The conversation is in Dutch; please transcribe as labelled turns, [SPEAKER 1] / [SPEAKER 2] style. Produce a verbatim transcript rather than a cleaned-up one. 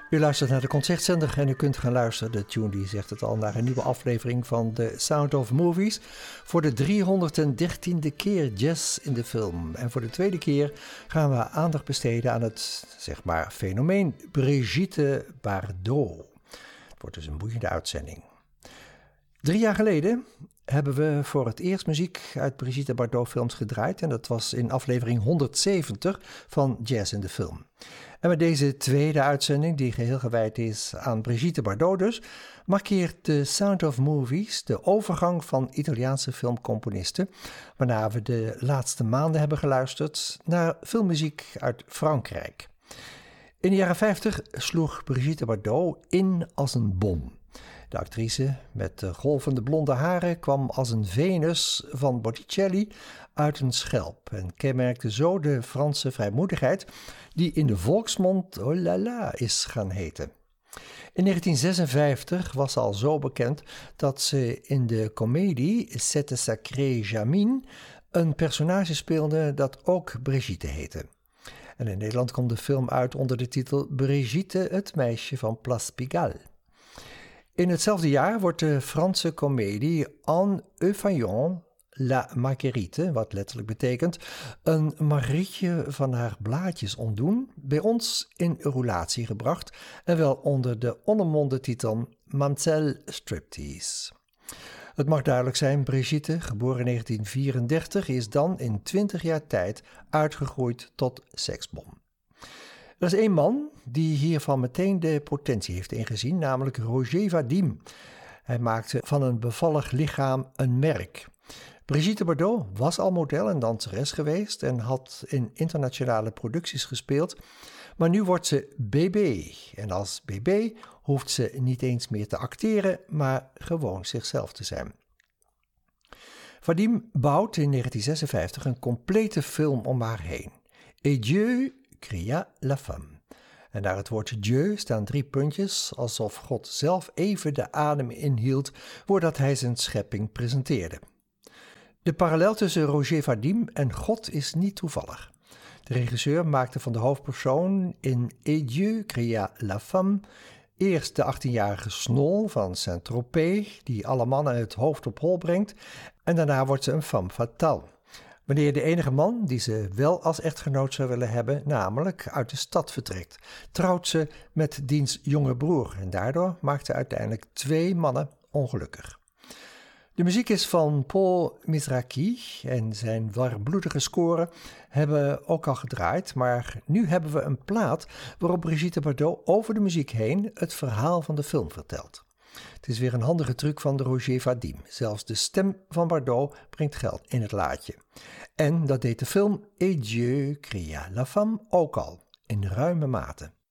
[SPEAKER 1] U luistert naar de Concertzender en u kunt gaan luisteren, de tune die zegt het al, naar een nieuwe aflevering van The Sound of Movies. Voor de driehonderddertiende keer jazz in de film. En voor de tweede keer gaan we aandacht besteden aan het, zeg maar, fenomeen Brigitte Bardot. Het wordt dus een boeiende uitzending. Drie jaar geleden hebben we voor het eerst muziek uit Brigitte Bardot films gedraaid. En dat was in aflevering honderdzeventig van Jazz in de Film. En met deze tweede uitzending, die geheel gewijd is aan Brigitte Bardot dus, markeert The Sound of Movies de overgang van Italiaanse filmcomponisten, waarna we de laatste maanden hebben geluisterd naar filmmuziek uit Frankrijk. In de jaren vijftig sloeg Brigitte Bardot in als een bom. De actrice met de golvende blonde haren kwam als een Venus van Botticelli uit een schelp en kenmerkte zo de Franse vrijmoedigheid die in de volksmond oh la la is gaan heten. In negentien zesenvijftig was ze al zo bekend dat ze in de komedie Cette sacrée Jamine een personage speelde dat ook Brigitte heette. En in Nederland kwam de film uit onder de titel Brigitte, het meisje van Place Pigalle. In hetzelfde jaar wordt de Franse komedie En Euphaillon La Marguerite, wat letterlijk betekent een Marietje van haar blaadjes ontdoen, bij ons in roulatie gebracht en wel onder de onomwonden titel Mamselle Striptease. Het mag duidelijk zijn, Brigitte, geboren in negentien vierendertig, is dan in twintig jaar tijd uitgegroeid tot seksbom. Er is één man die hiervan meteen de potentie heeft ingezien, namelijk Roger Vadim. Hij maakte van een bevallig lichaam een merk. Brigitte Bardot was al model en danseres geweest en had in internationale producties gespeeld, maar nu wordt ze B B. En als B B hoeft ze niet eens meer te acteren, maar gewoon zichzelf te zijn. Vadim bouwt in negentien zesenvijftig een complete film om haar heen. Et Dieu cria la femme. En naar het woord Dieu staan drie puntjes, alsof God zelf even de adem inhield voordat hij zijn schepping presenteerde. De parallel tussen Roger Vadim en God is niet toevallig. De regisseur maakte van de hoofdpersoon in Et Dieu cria la femme eerst de achttienjarige Snol van Saint-Tropez, die alle mannen het hoofd op hol brengt, en daarna wordt ze een femme fatale. Wanneer de enige man die ze wel als echtgenoot zou willen hebben, namelijk uit de stad vertrekt, trouwt ze met diens jonge broer en daardoor maakt ze uiteindelijk twee mannen ongelukkig. De muziek is van Paul Misraki en zijn warmbloedige scoren hebben ook al gedraaid, maar nu hebben we een plaat waarop Brigitte Bardot over de muziek heen het verhaal van de film vertelt. Het is weer een handige truc van de Roger Vadim. Zelfs de stem van Bardot brengt geld in het laadje. En dat deed de film Et Dieu cria la femme ook al, in ruime mate.